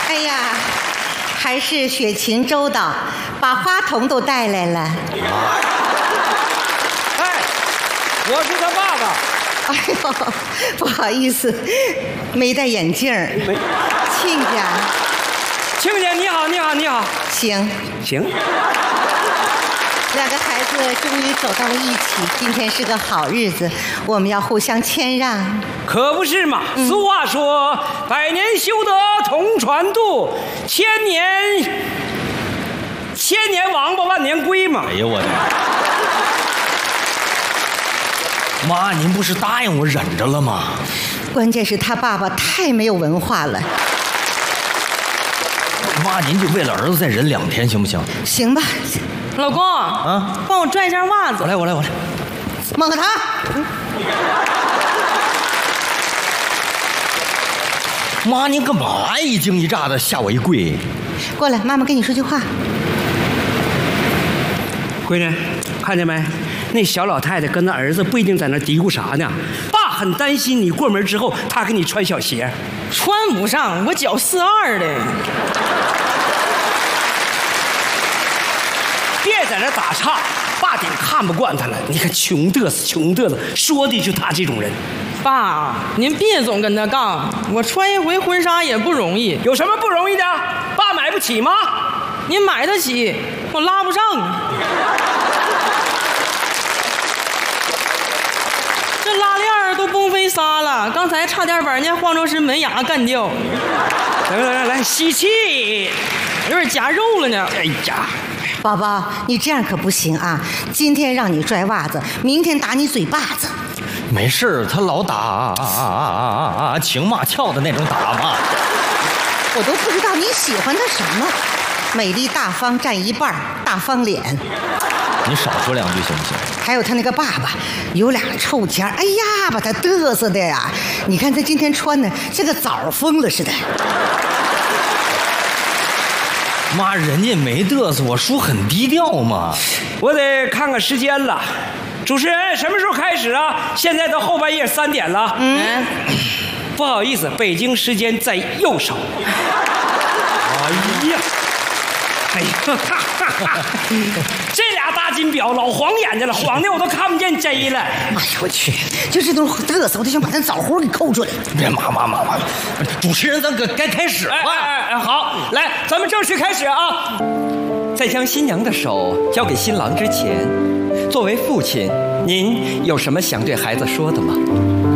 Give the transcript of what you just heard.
哎呀，还是雪晴周到，把花童都带来了。 哎，我是他爸爸。 哎呦，不好意思，没戴眼镜儿。亲家， 亲家你好，你好，你好。 行，两个孩子终于走到了一起，今天是个好日子，我们要互相谦让。 可不是嘛！俗话说，百年修得同船渡，千年王八万年龟嘛。 哎呦我的妈！您不是答应我忍着了吗？ 关键是他爸爸太没有文化了。 妈，您就为了儿子再忍2天行不行？ 行吧， 老公啊，帮我拽一下袜子。 我来。 猛他！ 妈，您干嘛一惊一乍的吓我一跪？ 过来，妈妈跟你说句话。 闺女，看见没？那小老太太跟那儿子不一定在那嘀咕啥呢。爸很担心你过门之后，他给你穿小鞋， 穿不上，我脚4.2的。 别在那打岔，爸顶看不惯他了。你看穷嘚瑟，说的就他这种人。 爸，您别总跟他杠，我穿一回婚纱也不容易。 有什么不容易的？爸买不起吗？ 您买得起，我拉不上啊。这拉链儿都崩飞仨了，刚才差点把人家化妆师门牙干掉。 来，吸气， 有点夹肉了呢。 哎呀， 宝宝，你这样可不行啊！今天让你拽袜子，明天打你嘴巴子。 没事，他老打情骂俏的那种打嘛。 我都不知道你喜欢他什么，美丽大方占一半，大方脸。 你少说2句行不行？ 还有他那个爸爸，有俩臭钱，哎呀，把他嘚瑟的呀！你看他今天穿的，这个枣疯了似的。 妈，人家没嘚瑟，我叔很低调嘛。 我得看看时间了。主持人，什么时候开始啊？现在到后半夜3点了。不好意思，北京时间在右手。哎呀，这俩大金表老晃眼睛了，晃的我都看不见 J 了。 哎呦我去，就这种嘚瑟，我都想把他枣核给扣住了。 别妈，主持人，咱该开始了。 好，来，咱们正式开始啊！ 在将新娘的手交给新郎之前，作为父亲，您有什么想对孩子说的吗？